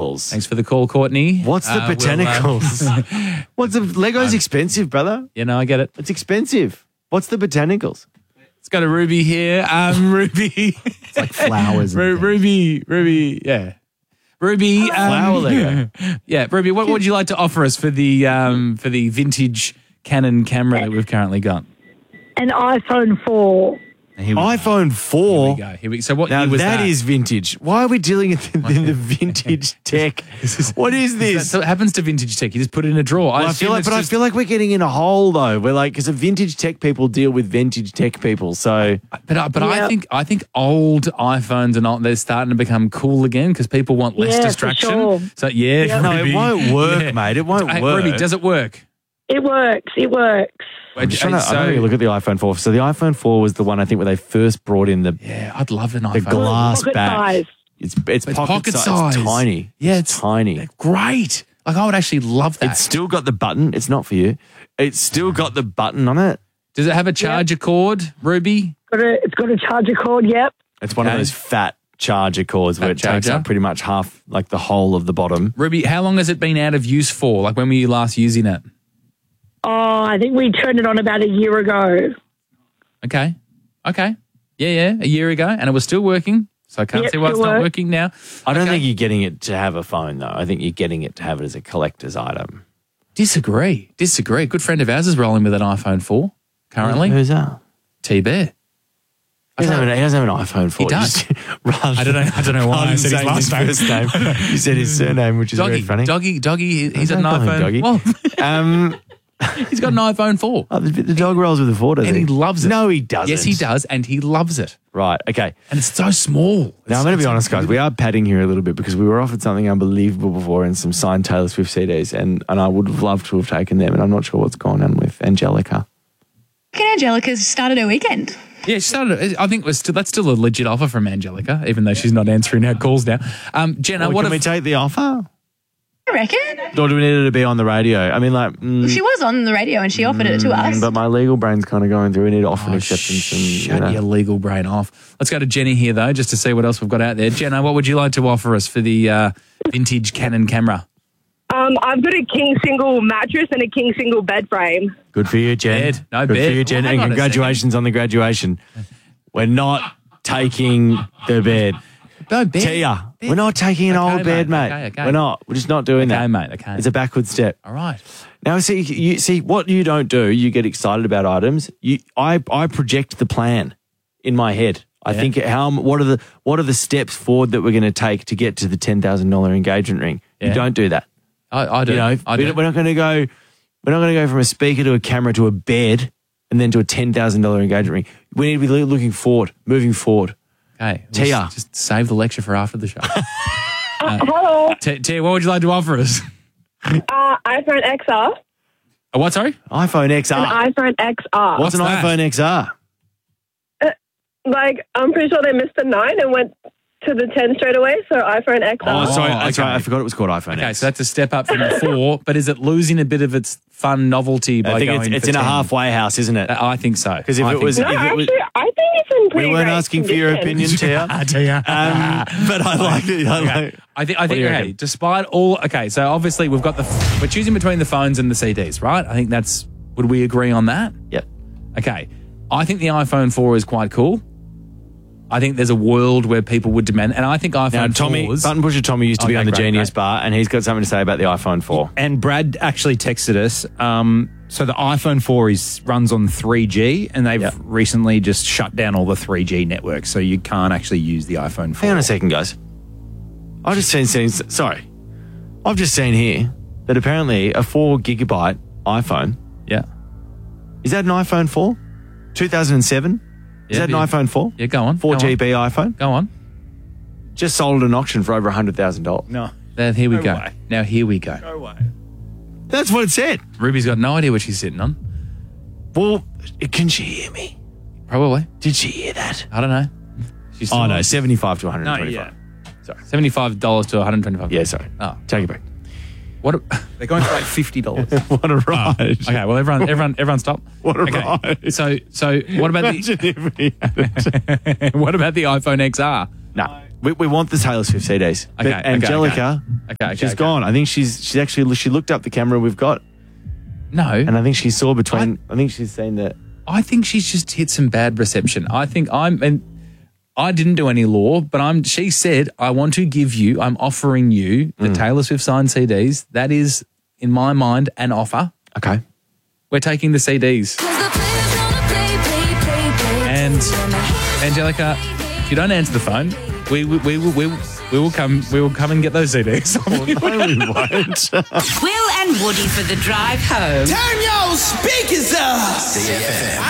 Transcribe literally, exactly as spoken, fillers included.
botanicals? Thanks for the call, Courtney. What's the Uh, we'll, botanicals? uh, What's the Lego's expensive, brother? you know, I get it. It's expensive. What's the botanicals? Let's go to Ruby here. Um, Ruby. It's like flowers. and Ru- things. Ruby, Ruby, yeah. Ruby, um, Flower Lego. yeah, Ruby, what would you like to offer us for the um, for the vintage Canon camera that we've currently got? An iPhone four. iPhone four. Here we go. Here we, so what Now year was that that? is vintage. Why are we dealing in the, in the vintage tech? What is this? That's what happens to vintage tech. You just put it in a drawer. Well, I, assume feel like, it's but just- I feel like we're getting in a hole though. We're like, because vintage tech people deal with vintage tech people. So But I- but I Yeah. think I think old iPhones and all they're starting to become cool again because people want less Yeah, for distraction. sure. So yeah, Yeah. no, Ruby. it won't work, Yeah. mate. It won't Hey, work. Ruby, does it work? It works. It works. I'm just trying to, So- I'm having a look at the iPhone four. So the iPhone four was the one I think where they first brought in the Yeah, I'd love an the iPhone. glass Pocket back. size. It's it's, It's pocket, pocket size. size. It's tiny. Yeah, it's, it's tiny. Great. Like I would actually love that. It's still got the button. It's not for you. It's still got the button on it. Does it have a charger cord, Ruby? Got a, it's got a charger cord. Yep. It's one Okay. of those fat charger cords where Fat it takes charger. up pretty much half, like the whole of the bottom. Ruby, how long has it been out of use for? Like when were you last using it? Oh, I think we turned it on about a year ago. Okay. Okay. Yeah, yeah, a year ago, and it was still working. So I can't Yep, see why it's still not works. working now. I don't Okay. think you're getting it to have a phone though. I think you're getting it to have it as a collector's item. Disagree. Disagree. A good friend of ours is rolling with an iPhone four currently. Who's that? T Bear. He doesn't, have an, he doesn't have an iPhone four. He does. Rather, I don't know- I don't know why rather I said his than last saying his first name. You said his surname, which is Doggy, very funny. doggy, doggy. he- He's got an Don't call him iPhone. Doggy. Well, Um, he's got an iPhone four, oh, the, the dog rolls with a four, does and he? he loves it. No, he doesn't. Yes, he does, and he loves it. Right. Okay. And it's so small. Now, It's- I'm going to be it's- honest, guys. We are padding here a little bit because we were offered something unbelievable before and some signed Taylor Swift C Ds, and, and I would have loved to have taken them, and I'm not sure what's going on with Angelica. Can Angelica's started her weekend? Yeah, she started. I think we're still, that's still a legit offer from Angelica, even though she's not answering our calls now. Um, Jenna, Well, what can if we take the offer? I reckon. Or do we need it to be on the radio? I mean, like, mm, She was on the radio and she offered it to us. but my legal brain's kind of going through. We need offer and acceptance. And, shut you know. your legal brain off. Let's go to Jenny here, though, just to see what else we've got out there. Jenna, what would you like to offer us for the uh, vintage Canon camera? Um, I've got a king single mattress and a king single bed frame. Good for you, Jen. Bed. No Good bed. for you, Jen. Well, hang and on a congratulations on the graduation. We're not taking the bed. No, bed. Tia, Bed. we're not taking an Okay, old bed, mate. mate. Okay, okay. We're not. We're just not doing Okay, that. mate, okay. It's a backward step. All right. Now, see, you see what you don't do. You get excited about items. You, I, I project the plan in my head. I Yeah. think how what are the what are the steps forward that we're going to take to get to the ten thousand dollar engagement ring. Yeah. You don't do that. I, I do. You know, I we- do. we're not going to go. We're not going to go from a speaker to a camera to a bed and then to a ten thousand dollar engagement ring. We need to be loo- looking forward, moving forward. Okay. Tia. Just, just save the lecture for after the show. Uh, hello, T- Tia, what would you like to offer us? uh, iPhone X R. Uh, what, sorry? iPhone X R. An iPhone X R. What's, an What's that? iPhone X R? Like, I'm pretty sure they missed the nine and went to the ten straight away, so iPhone X Oh, R. sorry, that's okay. right. I forgot it was called iPhone Okay, X. so that's a step up from the four, but is it losing a bit of its fun novelty by I think going it's, it's for in a ten? halfway house, isn't it? Uh, I think so. Because if I it think was, so. No, if it was, actually, I think it's in pretty we weren't great asking for your opinion, condition. Tia. Ah, Tia. Um, but I like it. I Okay. like, I think I do think you okay, reckon? despite all okay, so obviously we've got the we're choosing between the phones and the C Ds, right? I think that's would we agree on that? Yep. Okay. I think the iPhone four is quite cool. I think there's a world where people would demand and I think iPhone Now, Tommy, fours Button Pusher Tommy used to be Okay, on the great, Genius great. Bar, and he's got something to say about the iPhone four. And Brad actually texted us. Um, so the iPhone four is runs on three G, and they've Yep. recently just shut down all the three G networks, so you can't actually use the iPhone four. Hang on a second, guys. I've just seen, seen sorry, I've just seen here that apparently a four gigabyte iPhone, Yeah. is that an iPhone four? two thousand seven? Is Yeah, that an yeah. iPhone four? Yeah, go on. four go G on. B iPhone? Go on. Just sold at an auction for over one hundred thousand dollars. No. There, here we No go. way. Now here we go. No way. That's what it said. Ruby's got no idea what she's sitting on. Well, can she hear me? Probably. Did she hear that? I don't know. She's Oh, still no, on. seventy-five to one hundred No, twenty-five. yeah. seventy-five dollars to one hundred twenty-five dollars. Yeah, sorry. Oh. Take it back. What a, They're going for like fifty dollars. What a ride. okay, well everyone everyone everyone stop. What a okay. ride. So so what about Imagine if we had it. the what about the iPhone X R? No. We, we want the Taylor Swift C Ds. But Okay, okay, Angelica, Okay, okay, she's okay. gone. I think she's she's actually she looked up the camera we've got, No. and I think she saw between. I, think she's seen that. I think she's just hit some bad reception. I think I'm, and I didn't do any law, but I'm. She said, "I want to give you. I'm offering you the Taylor Swift signed C Ds. That is, in my mind, an offer. Okay. We're taking the C Ds." And Angelica, if you don't answer the phone, we we we will we, will- we will come we will come and get those C Ds. No, we won't. Will and Woody for the drive home. Turn your speakers up.